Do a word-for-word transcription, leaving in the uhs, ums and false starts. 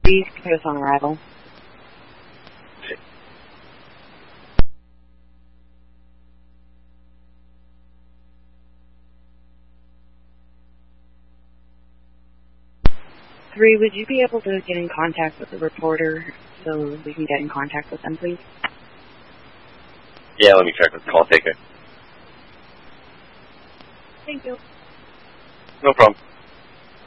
three, put us on arrival. Three, would you be able to get in contact with the reporter so we can get in contact with them, please? Yeah, let me check with the call taker. Thank you. No problem.